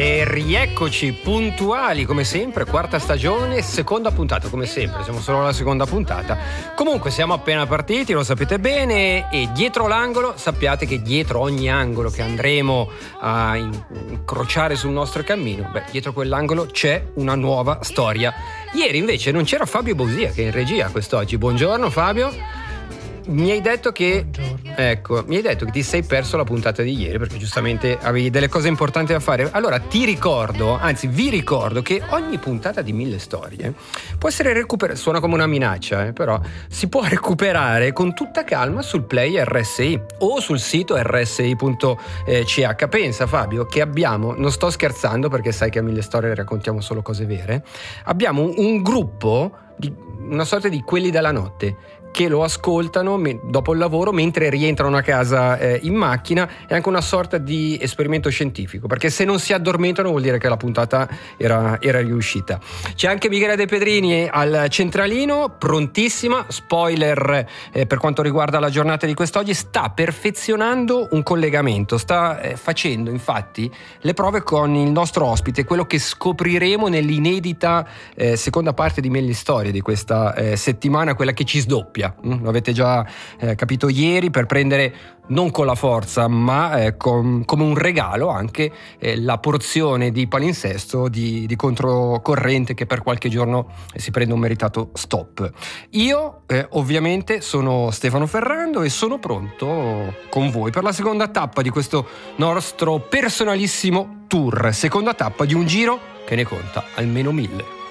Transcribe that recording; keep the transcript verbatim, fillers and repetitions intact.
E rieccoci puntuali come sempre, quarta stagione, seconda puntata come sempre, siamo solo alla seconda puntata. Comunque siamo appena partiti, lo sapete bene, e dietro l'angolo, sappiate che dietro ogni angolo che andremo a incrociare sul nostro cammino, beh, dietro quell'angolo c'è una nuova storia. Ieri invece non c'era Fabio Bausia, che è in regia quest'oggi. Buongiorno Fabio. Mi hai detto che Buongiorno. Ecco, mi hai detto che ti sei perso la puntata di ieri perché giustamente avevi delle cose importanti da fare. Allora ti ricordo, anzi vi ricordo che ogni puntata di Mille Storie può essere recuperata, suona come una minaccia, eh, però si può recuperare con tutta calma sul Play R S I o sul sito R S I punto C H. Pensa Fabio che abbiamo, non sto scherzando perché sai che a Mille Storie raccontiamo solo cose vere, abbiamo un, un gruppo di una sorta di quelli della notte che lo ascoltano me- dopo il lavoro mentre rientrano a casa eh, in macchina. È anche una sorta di esperimento scientifico, perché se non si addormentano vuol dire che la puntata era, era riuscita. C'è anche Michele De Pedrini al centralino, prontissima. Spoiler eh, per quanto riguarda la giornata di quest'oggi: sta perfezionando un collegamento, sta eh, facendo infatti le prove con il nostro ospite, quello che scopriremo nell'inedita eh, seconda parte di Mille Storie di questa eh, settimana, quella che ci sdoppia. Lo avete già eh, capito ieri, per prendere non con la forza ma eh, con, come un regalo anche eh, la porzione di palinsesto di, di controcorrente che per qualche giorno eh, si prende un meritato stop. Io eh, ovviamente sono Stefano Ferrando e sono pronto con voi per la seconda tappa di questo nostro personalissimo tour, seconda tappa di un giro che ne conta almeno mille.